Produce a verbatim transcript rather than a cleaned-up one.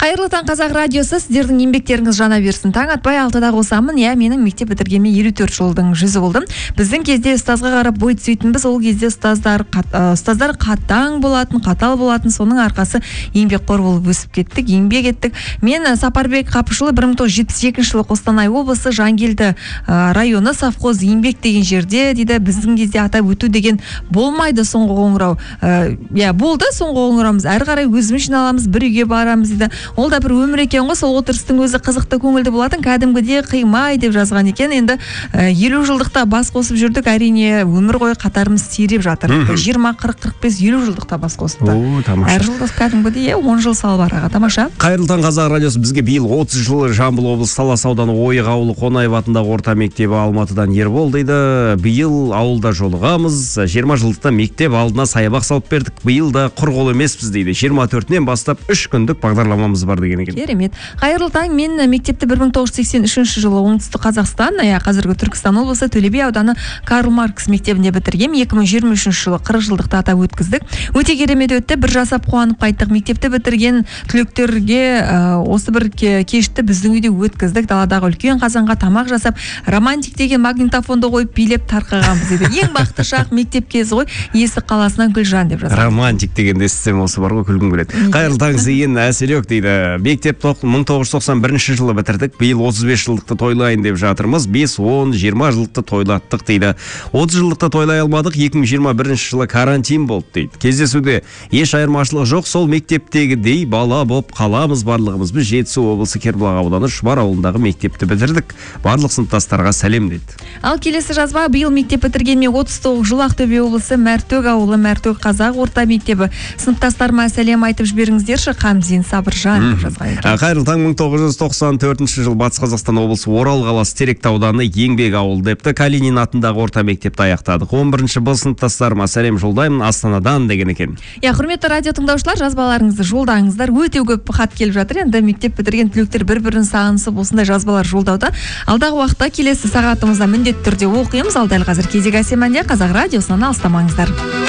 Қайырлы таң, Қазақ радиосы, сіздердің еңбектеріңіз жана берсін. Таң атпай алтыда қосамын. Я, менің мектеп бітіргеніме елу төрт жылдың жүзі болдым. Біздің кезде ұстазға қарап бой түзейтінбіз. Ол кезде ұстаздар қат, ұстаздар қатаң болатын, қатал болатын. Соның арқасы еңбекқор болып өсіп кеттік, еңбек еттік. Мен Сапарбек Қапышұлы бір мың тоғыз жүз жетпіс екінші жылы Қостанай облысы Жангелді районы совхоз еңбек деген жерде дейді. Біздің кезде атап өту деген болмайды. Соңғы қоңырау. Я, болды, соңғы қоңырауымыз. Әрі қарай өзіміз жиналамыз, бір үйге барамыз дейді. Ол да бір өмір екен ғой, сол отырыстың өзі қызықты, көңілді болатын, кәдімгідей қимай деп жазған екен. Енді елу жылдықта бас қосып жүрдік, әрине өмір ғой, қатарымыз сиреп жатыр. жиырма, қырық, қырық бес, елу жылдықта бас қосты. Әр жылдық кәдімгідей он жыл салып араға. Тамаша. Қайырлы таң, Қазақ радиосы. Бізге биыл отыз жыл Жамбыл облысы Талас ауданы Ойық ауылы Қонаев атындағы орта мектебі Алматыдан Ербол дейді. Биыл ауылда жолығамыз. жиырма жылдықта мектеп алдына саябақ салып бердік. Биыл да құр қол емеспіз дейді. жиырма төртінен бастап үш күндік бағдарламамыз бар деген екен. Керемет. Қайырлы таң, мен мектепті бір мың тоғыз жүз сексен үшінші жылы оңтүстік Қазақстан, я қазіргі Түркістан облысы Төле би ауданы Карл Маркс мектебінде бітіргем. екі мың жиырма үшінші жылы қырық жылдықты атап өткіздік. Өте керемет өтті. Bir жасап қуанып қайттық. Мектепті бітірген түлектерге осы бір кешті біздің үйде өткіздік. Даладағы үлкен қазанға тамақ жасап, романтик деген магнитофонды қойып билеп тарқағанбыз дейді. Ең бақытты шақ мектеп кезі ғой. Есік қаласынан Гүлжан деп жазған. Романтик дегенде естісем осы бар ғой, күлгім келеді. Қайырлы таң, Зейін Әселек дейді. Мектеп мың тоғыз жүз тоқсан бірінші жылы бітірдік. Биыл отыз бес жылдықты тойлайын деп жатырмыз. бес, он, жиырма жылдықты тойлаттық дейді. отыз жылдықты тойлай алмадық. екі мың жиырма бірінші жылы карантин болды дейді. Кездесуде еш айырмашылық жоқ. Сол мектептегідей бала боп қаламыз барлығымыз. Біз Жетісу облысы Кербұлақ ауданы Шұбар ауылындағы мектепті бітірдік. Барлық сыныптастарға сәлем дейді. Ал келесі жазба, биыл мектеп бітіргенме отыз тоғыз жыл Ақтөбе облысы Мәртөк ауылы Мәртөк қазақ орта мектебі. Сыныптастарыма сәлем айтып жіберіңіздерші, Қамзин Сабыржан деп жазған екен. Қайырлы таң, мың тоғыз жүз тоқсан төртінші жыл Батыс Қазақстан облысы Орал қаласы Теректі ауданы Еңбек ауылы депті. Калинин атындағы орта мектепті аяқтадық. он бірінші Б сыныптастарыма сәлем жолдаймын, Астанадан деген екен. Я, құрметті радио тыңдаушылар, жазбаларыңызды жолдаңыздар. Өте көп хат келіп жатыр. Енді мектеп бітірген түлектер бір-бірін сағынысып осындай жазбалар жолдауда. Алдағы уақытта келесі сағатымызда міндетті түрде оқимыз. Ал дәл қазір кезек әсем әнде Қазақ радиосынан алыстамаңыздар.